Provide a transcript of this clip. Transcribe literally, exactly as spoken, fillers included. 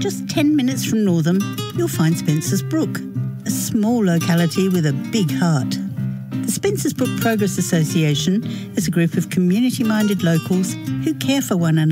Just ten minutes from Northam, you'll find Spencer's Brook, a small locality with a big heart. The Spencer's Brook Progress Association is a group of community-minded locals who care for one another